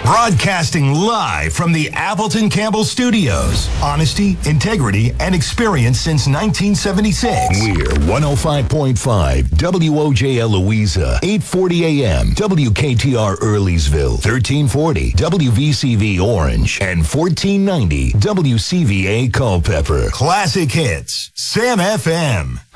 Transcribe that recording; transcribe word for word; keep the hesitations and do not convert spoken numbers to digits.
Broadcasting live from the Appleton Campbell Studios. Honesty, integrity, and experience since nineteen seventy-six. We're one oh five point five W O J L Louisa, eight forty A M, W K T R Earlysville, thirteen forty W V C V Orange, and fourteen ninety W C V A Culpeper. Classic hits, Sam F M.